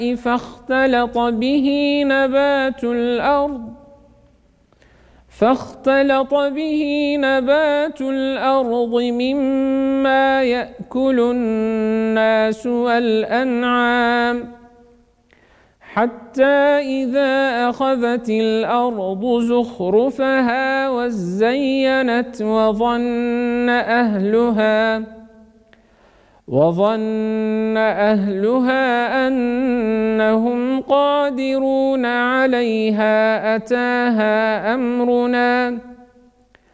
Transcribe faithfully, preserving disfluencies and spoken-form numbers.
فاختلط به نبات الأرض فاختلط به نبات الأرض مما يأكل الناس والأنعام حتى إذا أخذت الأرض زخرفها وزينت وظن أهلها وظن أهلها أنهم قادرون عليها أتاها أمرنا